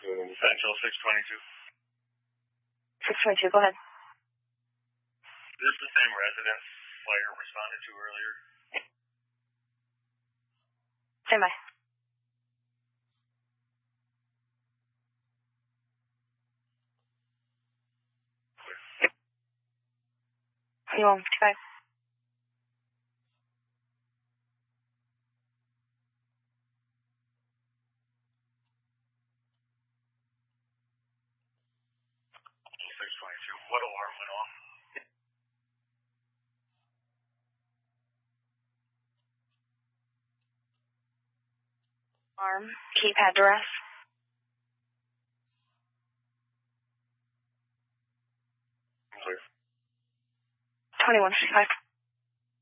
Central 622. 622, go ahead. Is this the same residence Slater responded to earlier? Stand by. You want 55? What alarm went off? Alarm, keypad duress. 2155.